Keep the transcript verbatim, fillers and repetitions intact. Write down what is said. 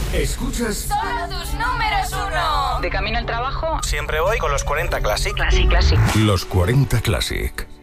Escuchas solo tus números uno. De camino al trabajo, siempre voy con los cuarenta Classic. Classic, Classic. Los cuarenta Classic.